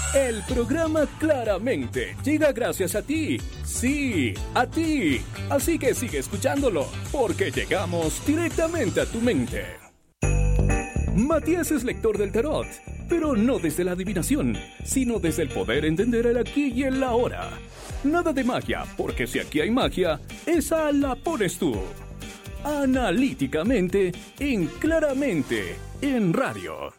El programa Claramente llega gracias a ti. Sí, a ti. Así que sigue escuchándolo, porque llegamos directamente a tu mente. Matías es lector del tarot, pero no desde la adivinación, sino desde el poder entender el aquí y el ahora. Nada de magia, porque si aquí hay magia, esa la pones tú. Analíticamente, en Claramente, en radio.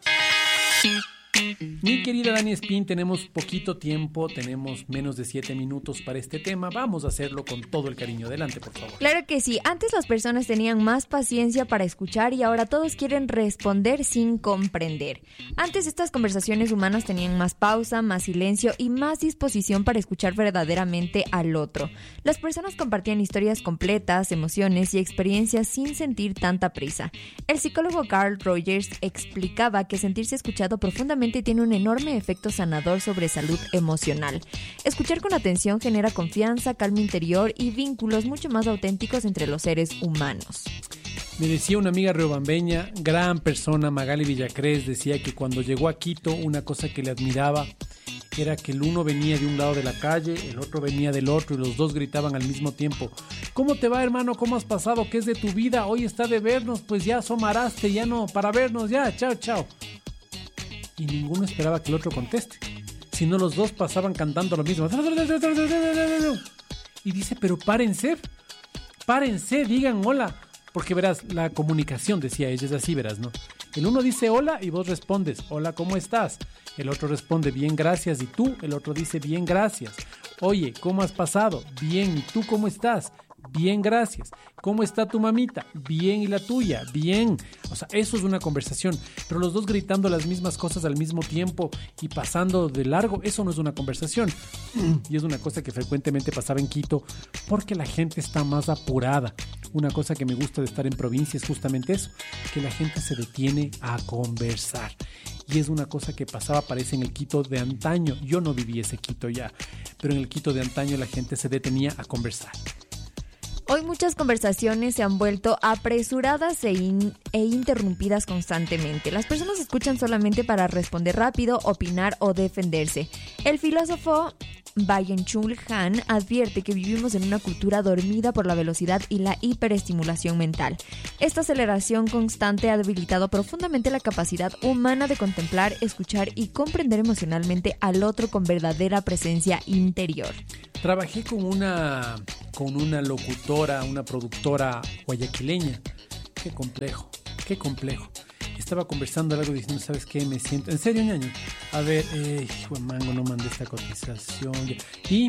Mi querida Dani Espín, tenemos poquito tiempo, tenemos menos de 7 minutos para este tema. Vamos a hacerlo con todo el cariño. Adelante, por favor. Claro que sí. Antes las personas tenían más paciencia para escuchar y ahora todos quieren responder sin comprender. Antes estas conversaciones humanas tenían más pausa, más silencio y más disposición para escuchar verdaderamente al otro. Las personas compartían historias completas, emociones y experiencias sin sentir tanta prisa. El psicólogo Carl Rogers explicaba que sentirse escuchado profundamente tiene un enorme efecto sanador sobre salud emocional. Escuchar con atención genera confianza, calma interior y vínculos mucho más auténticos entre los seres humanos. Me decía una amiga riobambeña, gran persona, Magali Villacrés, decía que cuando llegó a Quito una cosa que le admiraba era que el uno venía de un lado de la calle, el otro venía del otro y los dos gritaban al mismo tiempo: ¿cómo te va, hermano? ¿Cómo has pasado? ¿Qué es de tu vida? Hoy está de vernos, pues ya asomaraste, ya no, para vernos, ya, chao, chao. Y ninguno esperaba que el otro conteste, sino los dos pasaban cantando lo mismo. Y dice, pero párense, digan hola, porque verás, la comunicación, decía ella, es así, verás, ¿no? El uno dice hola y vos respondes, hola, ¿cómo estás? El otro responde, bien, gracias, y tú, el otro dice, bien, gracias. Oye, ¿cómo has pasado? Bien, ¿y tú cómo estás? Bien, gracias. ¿Cómo está tu mamita? Bien, ¿y la tuya? Bien. O sea, eso es una conversación. Pero los dos gritando las mismas cosas al mismo tiempo y pasando de largo, eso no es una conversación. Y es una cosa que frecuentemente pasaba en Quito porque la gente está más apurada. Una cosa que me gusta de estar en provincia es justamente eso, que la gente se detiene a conversar. Y es una cosa que pasaba, parece, en el Quito de antaño. Yo no viví ese Quito ya, pero en el Quito de antaño la gente se detenía a conversar. Hoy muchas conversaciones se han vuelto apresuradas e interrumpidas constantemente. Las personas escuchan solamente para responder rápido, opinar o defenderse. El filósofo Byung-Chul Han advierte que vivimos en una cultura dormida por la velocidad y la hiperestimulación mental. Esta aceleración constante ha debilitado profundamente la capacidad humana de contemplar, escuchar y comprender emocionalmente al otro con verdadera presencia interior. Trabajé con una locutora, una productora guayaquileña. Qué complejo. Estaba conversando algo diciendo, ¿sabes qué? Me siento... ¿En serio, ñaño? A ver, hijo de mango, no mandé esta cotización. Y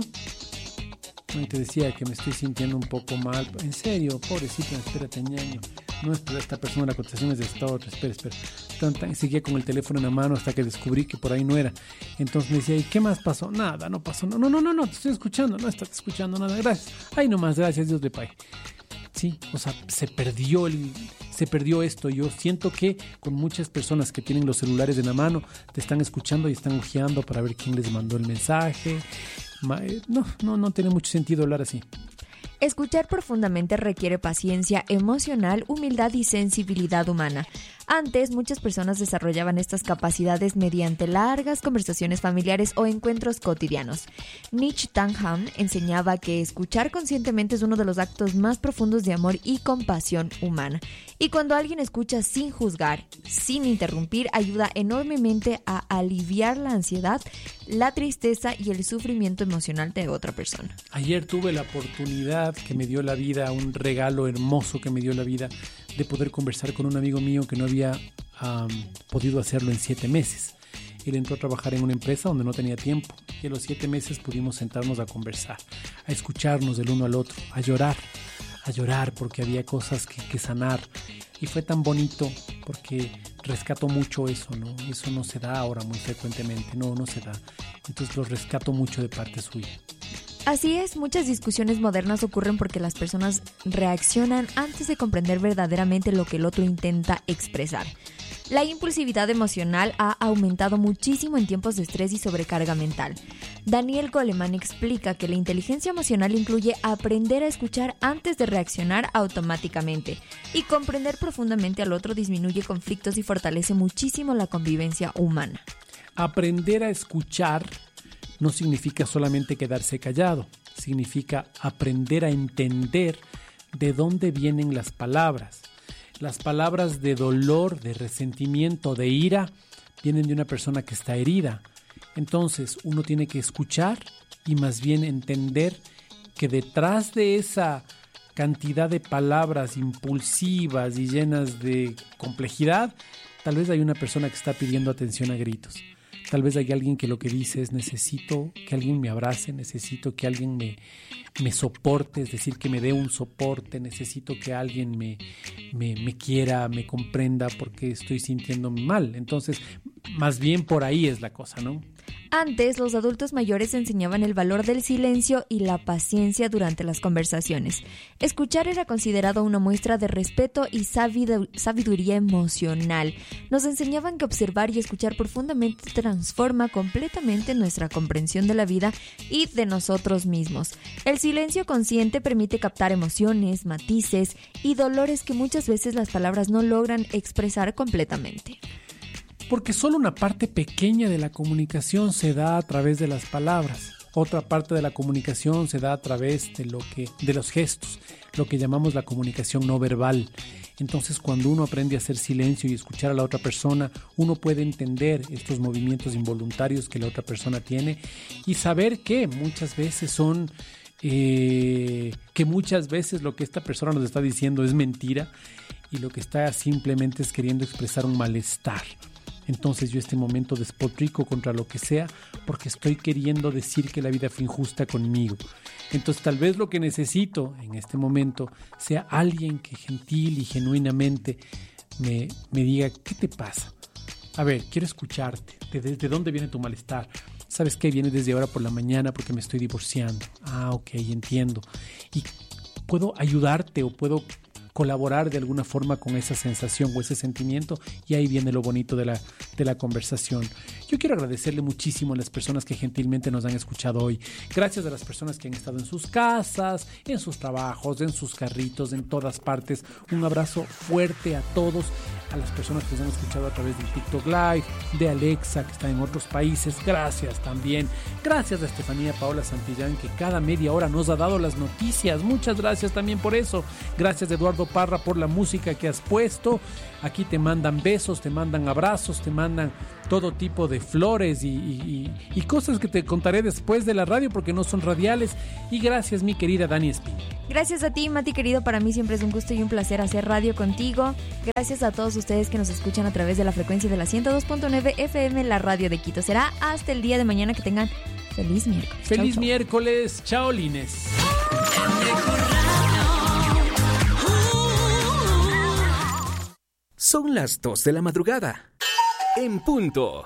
te decía que me estoy sintiendo un poco mal. En serio, pobrecito, espérate, ñaño. No es para esta persona, la cotización es de esta otra. Espera. Seguía con el teléfono en la mano hasta que descubrí que por ahí no era. Entonces me decía, ¿y qué más pasó? Nada, no pasó. No, te estoy escuchando. No estás escuchando nada. Gracias. Ay, nomás, gracias, Dios de Pai. Sí, o sea, se perdió esto. Yo siento que con muchas personas que tienen los celulares en la mano te están escuchando y están ojeando para ver quién les mandó el mensaje. No tiene mucho sentido hablar así. Escuchar profundamente requiere paciencia emocional, humildad y sensibilidad humana. Antes, muchas personas desarrollaban estas capacidades mediante largas conversaciones familiares o encuentros cotidianos. Nietzsche Tangham enseñaba que escuchar conscientemente es uno de los actos más profundos de amor y compasión humana. Y cuando alguien escucha sin juzgar, sin interrumpir, ayuda enormemente a aliviar la ansiedad, la tristeza y el sufrimiento emocional de otra persona. Ayer tuve la oportunidad que me dio la vida, un regalo hermoso que me dio la vida, de poder conversar con un amigo mío que no había podido hacerlo en 7 meses. Él entró a trabajar en una empresa donde no tenía tiempo y a los 7 meses pudimos sentarnos a conversar, a escucharnos del uno al otro, a llorar porque había cosas que sanar. Y fue tan bonito porque rescato mucho eso, ¿no? Eso no se da ahora muy frecuentemente, no se da. Entonces lo rescato mucho de parte suya. Así es, muchas discusiones modernas ocurren porque las personas reaccionan antes de comprender verdaderamente lo que el otro intenta expresar. La impulsividad emocional ha aumentado muchísimo en tiempos de estrés y sobrecarga mental. Daniel Goleman explica que la inteligencia emocional incluye aprender a escuchar antes de reaccionar automáticamente, y comprender profundamente al otro disminuye conflictos y fortalece muchísimo la convivencia humana. aprender a escuchar no significa solamente quedarse callado, significa aprender a entender de dónde vienen las palabras. Las palabras de dolor, de resentimiento, de ira, vienen de una persona que está herida. Entonces uno tiene que escuchar y más bien entender que detrás de esa cantidad de palabras impulsivas y llenas de complejidad, tal vez hay una persona que está pidiendo atención a gritos. Tal vez hay alguien que lo que dice es: necesito que alguien me abrace, necesito que alguien me soporte, es decir, que me dé un soporte, necesito que alguien me quiera, me comprenda porque estoy sintiéndome mal. Entonces, más bien por ahí es la cosa, ¿no? Antes, los adultos mayores enseñaban el valor del silencio y la paciencia durante las conversaciones. Escuchar era considerado una muestra de respeto y sabiduría emocional. Nos enseñaban que observar y escuchar profundamente transforma completamente nuestra comprensión de la vida y de nosotros mismos. El silencio consciente permite captar emociones, matices y dolores que muchas veces las palabras no logran expresar completamente. Porque solo una parte pequeña de la comunicación se da a través de las palabras. Otra parte de la comunicación se da a través de los gestos, lo que llamamos la comunicación no verbal. Entonces, cuando uno aprende a hacer silencio y escuchar a la otra persona, uno puede entender estos movimientos involuntarios que la otra persona tiene y saber que muchas veces lo que esta persona nos está diciendo es mentira y lo que está simplemente es queriendo expresar un malestar. Entonces yo este momento despotrico contra lo que sea porque estoy queriendo decir que la vida fue injusta conmigo. Entonces tal vez lo que necesito en este momento sea alguien que gentil y genuinamente me diga: ¿qué te pasa? A ver, quiero escucharte. ¿De dónde viene tu malestar? ¿Sabes qué? Viene desde ahora por la mañana porque me estoy divorciando. Ah, ok, entiendo. Y puedo ayudarte o puedo colaborar de alguna forma con esa sensación o ese sentimiento, y ahí viene lo bonito de la conversación. Yo quiero agradecerle muchísimo a las personas que gentilmente nos han escuchado hoy. Gracias a las personas que han estado en sus casas, en sus trabajos, en sus carritos, en todas partes. Un abrazo fuerte a todos, a las personas que nos han escuchado a través del TikTok Live, de Alexa, que está en otros países. Gracias también. Gracias a Estefanía Paola Santillán, que cada media hora nos ha dado las noticias. Muchas gracias también por eso. Gracias, Eduardo Parra, por la música que has puesto. Aquí te mandan besos, te mandan abrazos, te mandan todo tipo de flores y cosas que te contaré después de la radio porque no son radiales. Y gracias, mi querida Dani Espín. Gracias a ti, Mati querido, para mí siempre es un gusto y un placer hacer radio contigo. Gracias a todos ustedes que nos escuchan a través de la frecuencia de la 102.9 FM, la radio de Quito. Será hasta el día de mañana. Que tengan feliz miércoles. Feliz miércoles, chao Lines. Son las 2 de la madrugada. En punto.